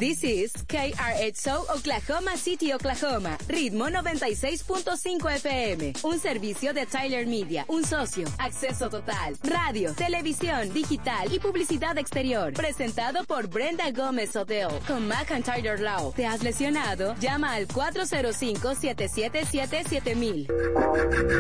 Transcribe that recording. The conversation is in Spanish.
This is KRXO Oklahoma City, Oklahoma. Ritmo 96.5 FM. Un servicio de Tyler Media. Un socio. Acceso total. Radio, televisión, digital y publicidad exterior. Presentado por Brenda Gómez Odell. Con McIntyre Law. ¿Te has lesionado? Llama al 405-777-7000.